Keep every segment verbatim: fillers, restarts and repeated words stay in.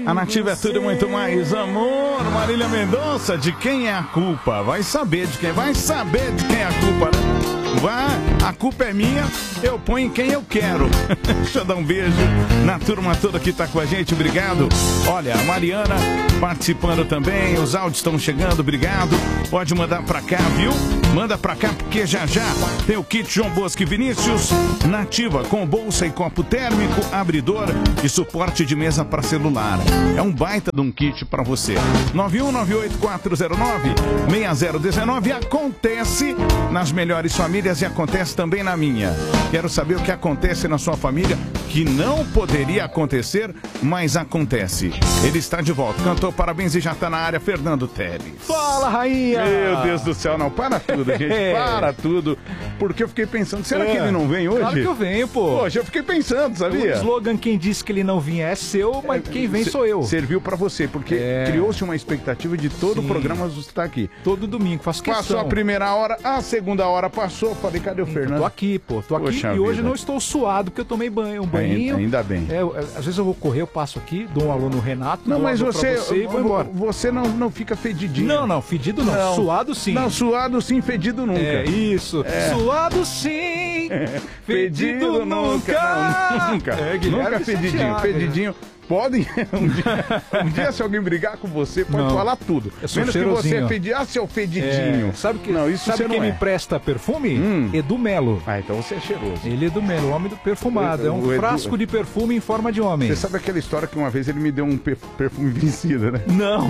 A Nativa é tudo e muito mais. Amor, Marília Mendonça, de quem é a culpa? Vai saber de quem, vai saber de quem é a culpa, né? Vai, a culpa é minha, eu ponho em quem eu quero. Deixa eu dar um beijo na turma toda que tá com a gente, obrigado. Olha, a Mariana participando também, os áudios estão chegando, obrigado. Pode mandar pra cá, viu? Manda pra cá, porque já já tem o kit João Bosco e Vinícius, Nativa, com bolsa e copo térmico, abridor e suporte de mesa para celular. É um baita de um kit pra você. nove um nove oito quatro zero nove seis zero um nove acontece nas melhores famílias e acontece também na minha. Quero saber o que acontece na sua família, que não poderia acontecer, mas acontece. Ele está de volta. Cantou parabéns e já está na área, Fernando Teles. Fala, rainha! Meu Deus do céu, não, para tudo, gente, para tudo. Porque eu fiquei pensando, será é. que ele não vem hoje? Claro que eu venho, pô. Poxa, eu fiquei pensando, sabia? O slogan, quem disse que ele não vinha é seu, mas é, quem vem sou eu. Serviu pra você, porque é. criou-se uma expectativa de todo Sim. o programa você estar aqui. Todo domingo, faço questão. Passou a primeira hora, a segunda hora passou, falei, cadê o Fernando? Tô aqui, pô, tô aqui. Poxa e hoje vida. Não estou suado, porque eu tomei banho, um banhinho. Ainda, ainda bem. É, às vezes eu vou correr, eu passo aqui, dou um alô no Renato. Não, mas você, você e vou embora. Você não, não fica fedidinho. Não, não, fedido não, não. Suado sim. Não, suado sim, fedido nunca. É, isso. É. Suado sim, é. fedido, fedido nunca. Não, nunca. É, nunca fedidinho, Santiago, fedidinho. Podem, um dia, um dia se alguém brigar com você, pode não. falar tudo. Menos que você é fedidinho. Ah, seu fedidinho. É, sabe que, não, isso sabe você quem não é. me presta perfume? Hum. Edu Melo. Ah, então você é cheiroso. Ele é Edu Melo, o homem do perfumado. É um o frasco Edu... de perfume em forma de homem. Você sabe aquela história que uma vez ele me deu um perfume vencido, né? Não.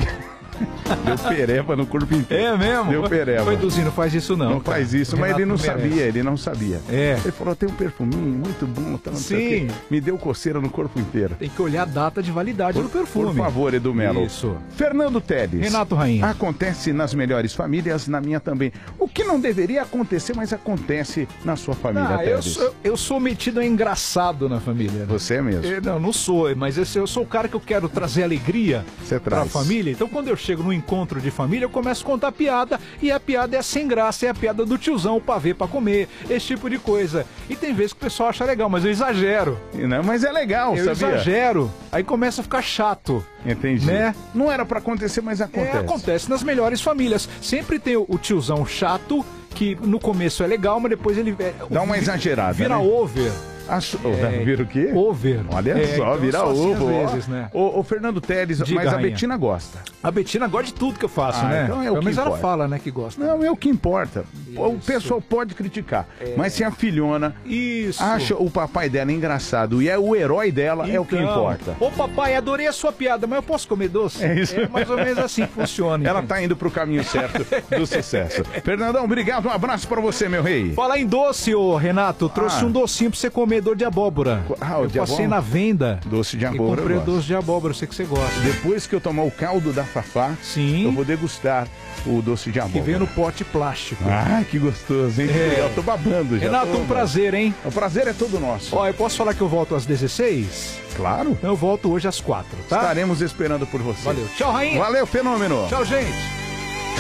Deu pereba no corpo inteiro. É mesmo? Deu pereba. Foi Eduzinho, não faz isso não. Não cara. faz isso, mas ele não sabia, merece. ele não sabia. É. Ele falou, tem um perfuminho muito bom. Tá, não Sim. Me deu coceira no corpo inteiro. Tem que olhar a data de validade por, do perfume. Por favor, Edu Melo. Isso. Fernando Teles. Renato Rainha. Acontece nas melhores famílias, na minha também. O que não deveria acontecer, mas acontece na sua família, ah, Teles. Eu sou, eu sou metido a engraçado na família. Né? Você é mesmo? Eu, não, não sou, mas eu, eu sou o cara que eu quero trazer alegria para a família. Então, quando eu chego no encontro de família, eu começo a contar piada, e a piada é sem graça, é a piada do tiozão, o pavê pra comer, esse tipo de coisa. E tem vezes que o pessoal acha legal, mas eu exagero. Não, mas é legal, eu sabia? Eu exagero, aí começa a ficar chato. Entendi. Né? Não era pra acontecer, mas acontece. É, acontece nas melhores famílias. Sempre tem o, o tiozão chato, que no começo é legal, mas depois ele... É, Dá uma exagerada, Vira né? over. Acho, é, vira o quê? Over. Olha é, só, então vira só ovo. Assim, às vezes, né? Ô, ô, Fernando Teles, Diga, mas a rainha. Betina gosta. A Betina gosta de tudo que eu faço, ah, né? Então é o Mas que ela importa. fala, né, que gosta. Não, é o que importa. Isso. O pessoal pode criticar, é. mas se a filhona Isso. acha o papai dela engraçado e é o herói dela, então, é o que importa. Ô papai, adorei a sua piada, mas eu posso comer doce? É isso. É mais ou menos assim que funciona. Ela tá indo pro caminho certo do sucesso. Fernandão, obrigado, um abraço pra você, meu rei. Falar em doce, ô Renato, trouxe ah. um docinho pra você comer, dor de abóbora. Ah, o eu de passei abóbora? na venda. Doce de e abóbora. comprei o doce de abóbora, eu sei que você gosta. Depois que eu tomar o caldo da Fafá, Sim. eu vou degustar o doce de abóbora. Que vem no pote plástico. Ah, que gostoso, hein? É. Eu tô babando já. Renato, tô um prazer, hein? O prazer é todo nosso. Ó, eu posso falar que eu volto às dezesseis? Claro. Eu volto hoje às quatro, tá? Estaremos esperando por você. Valeu. Tchau, rainha. Valeu, fenômeno. Tchau, gente.